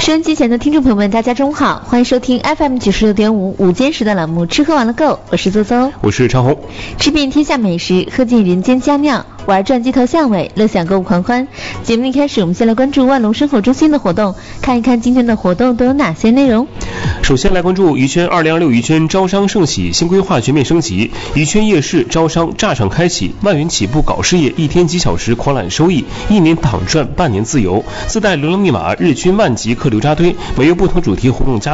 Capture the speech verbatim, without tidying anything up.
收音机前的听众朋友们，大家中午好，欢迎收听 F M 九十六点五午间时段栏目《吃喝玩乐购》，我是邹邹， 我是长红。 吃遍天下美食，喝尽人间佳妙，玩转街头巷尾，乐享购物狂欢。节目一开始，我们先来关注万隆生活中心的活动，看一看今天的活动都有哪些内容。 首先来关注宜轩二零二六宜轩招商盛喜新规划全面升级，宜轩夜市招商炸场开启，万元起步搞事业，一天几小时狂揽收益，一年躺赚半年自由，自带流量密码，日均万级客流扎堆，每月不同主题活动加